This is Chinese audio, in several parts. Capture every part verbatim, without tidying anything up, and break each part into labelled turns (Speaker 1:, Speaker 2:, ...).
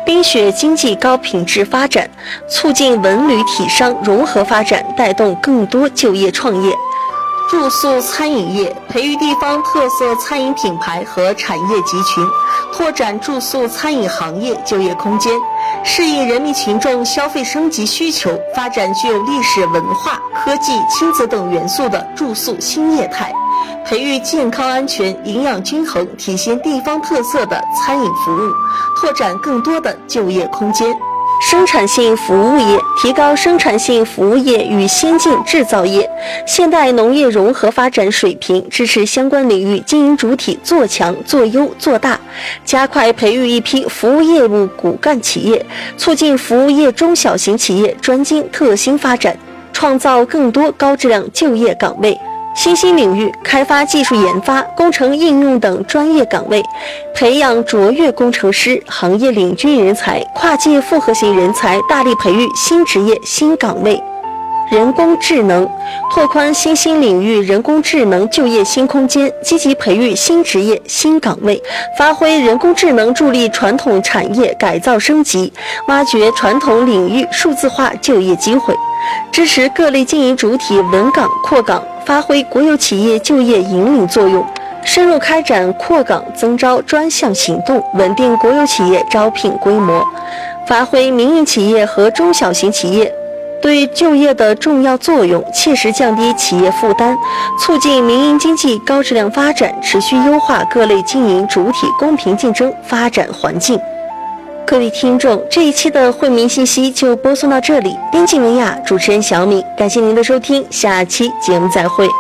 Speaker 1: 冰雪经济高品质发展，促进文旅体商融合发展，带动更多就业创业。住宿餐饮业培育地方特色餐饮品牌和产业集群，拓展住宿餐饮行业就业空间，适应人民群众消费升级需求，发展具有历史文化、科技、亲子等元素的住宿新业态，培育健康安全、营养均衡、体现地方特色的餐饮服务，拓展更多的就业空间。生产性服务业提高生产性服务业与先进制造业、现代农业融合发展水平，支持相关领域经营主体做强、做优、做大，加快培育一批服务业务骨干企业，促进服务业中小型企业专精特新发展，创造更多高质量就业岗位。新兴领域开发技术研发、工程应用等专业岗位，培养卓越工程师、行业领军人才、跨界复合型人才，大力培育新职业新岗位。人工智能拓宽新兴领域人工智能就业新空间，积极培育新职业新岗位，发挥人工智能助力传统产业改造升级，挖掘传统领域数字化就业机会，支持各类经营主体稳岗扩岗，发挥国有企业就业引领作用，深入开展扩岗增招专项行动，稳定国有企业招聘规模，发挥民营企业和中小型企业对就业的重要作用，切实降低企业负担，促进民营经济高质量发展，持续优化各类经营主体公平竞争发展环境。各位听众，这一期的惠民信息就播送到这里，编辑文雅，主持人小敏，感谢您的收听，下期节目再会。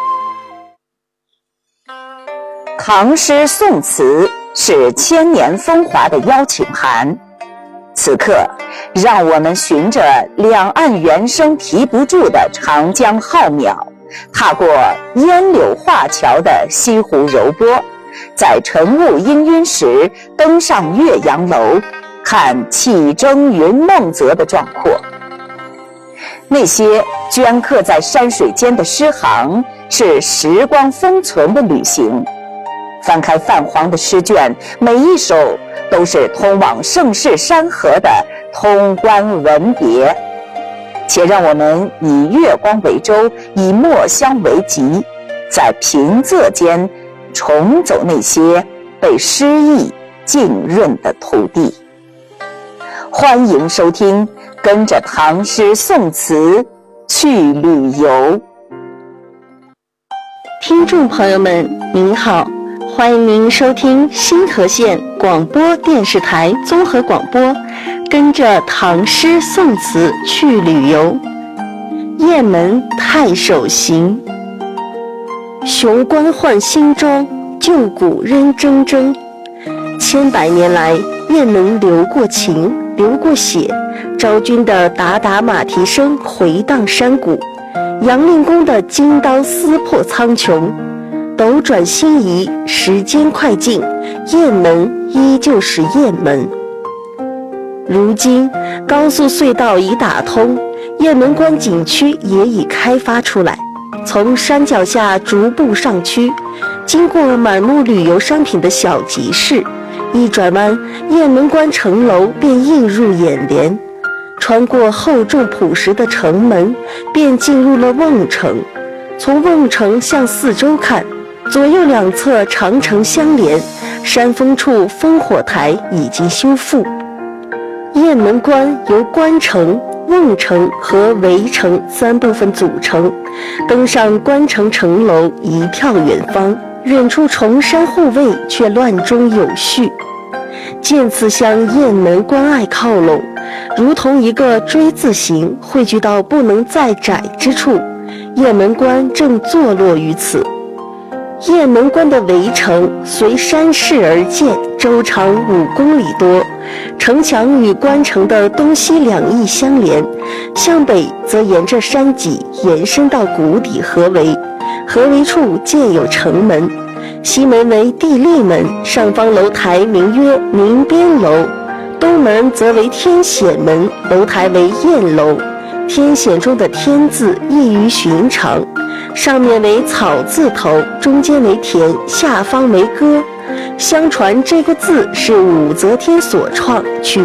Speaker 2: 唐诗宋词是千年风华的邀请函，此刻让我们循着两岸猿声啼不住的长江浩渺，踏过烟柳画桥的西湖柔波，在晨雾氤氲时登上岳阳楼，看气蒸云梦泽的壮阔。那些镌刻在山水间的诗行，是时光封存的旅行。翻开泛黄的诗卷，每一首都是通往盛世山河的通关文别。且让我们以月光为舟，以墨香为笈，在平仄间重走那些被诗意浸润的土地。欢迎收听，跟着唐诗宋词去旅游。
Speaker 1: 听众朋友们，您好，欢迎您收听新河县广播电视台综合广播，跟着唐诗宋词去旅游。雁门太守行，雄关换新装，旧谷仍铮铮。千百年来，雁门流过情，流过血，昭君的打打马蹄声回荡山谷，杨令公的金刀撕破苍穹。斗转星移，时间快进，雁门依旧是雁门。如今高速隧道已打通，雁门关景区也已开发出来，从山脚下逐步上区，经过满目旅游商品的小集市，一转弯，雁门关城楼便映入眼帘，穿过厚重朴实的城门，便进入了瓮城。从瓮城向四周看，左右两侧长城相连，山峰处烽火台已经修复。雁门关由关城、瓮城和围城三部分组成，登上关城城楼，一眺远方，远处重山护卫，却乱中有序。渐次向雁门关隘靠拢，如同一个锥字形汇聚到不能再窄之处，雁门关正坐落于此。雁门关的围城随山势而建，周长五公里多，城墙与关城的东西两翼相连，向北则沿着山脊延伸到谷底合围，合围处建有城门，西门为地利门，上方楼台名曰明边楼，东门则为天显门，楼台为雁楼。天显中的天字异于寻常，上面为草字头，中间为田，下方为歌。相传这个字是武则天所创，取